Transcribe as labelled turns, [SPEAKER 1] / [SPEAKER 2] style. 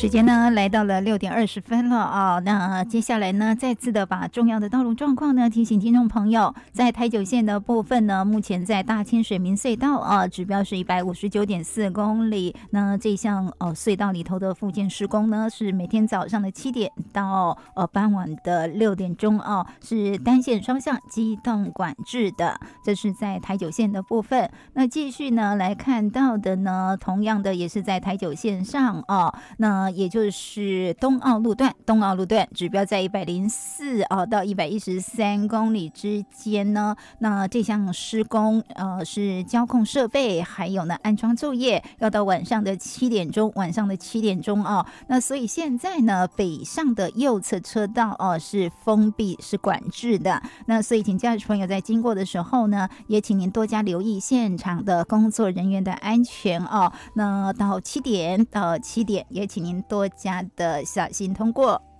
[SPEAKER 1] 时间呢来到了6:20了啊，那接下来呢，再次的把重要的道路状况呢提醒听众朋友，在台九线的部分呢，目前在大清水明隧道啊，指标是159.4公里。那这项隧道里头的复建施工呢，是每天早上的7点到傍晚的6点钟啊，是单线双向机动管制的。这是在台九线的部分。那继续呢来看到的呢，同样的也是在台九线上啊，那也就是东澳路段指标在104到113公里之间呢。那这项施工是交控设备，还有呢安装作业，要到晚上的7点钟啊。那所以现在呢，北上的右侧车道是封闭是管制的。那所以请驾驶朋友在经过的时候呢，也请您多加留意现场的工作人员的安全哦。那到7点也请您多加的小心通过。